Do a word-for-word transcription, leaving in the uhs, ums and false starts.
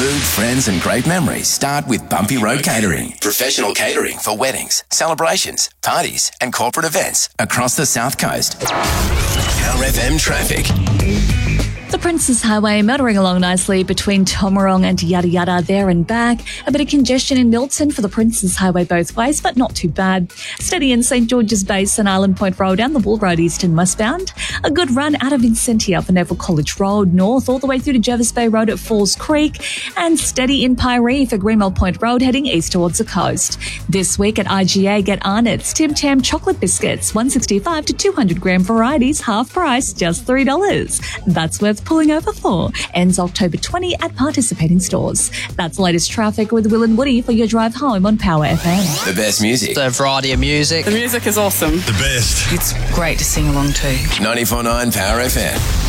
Food, friends and great memories start with Bumpy Road Catering. Professional catering for weddings, celebrations, parties and corporate events across the South Coast. Power F M traffic. The Princes Highway motoring along nicely between Tomarong and Yada Yada there and back. A bit of congestion in Milton for the Princes Highway both ways, but not too bad. Steady in St George's Basin, Island Point Road and the Wool Road east and westbound. A good run out of Vincentia for Neville College Road north all the way through to Jervis Bay Road at Falls Creek. And steady in Piree for Greenwell Point Road heading east towards the coast. This week at I G A, get Arnott's Tim Tam chocolate biscuits, one sixty-five to two hundred gram varieties, half price, just three dollars. That's worth pulling over for. Ends October twentieth at participating stores. That's the latest traffic with Will and Woody for your drive home on Power F M. The best music. The variety of music. The music is awesome. The best. It's great to sing along to. ninety-four point nine Power F M.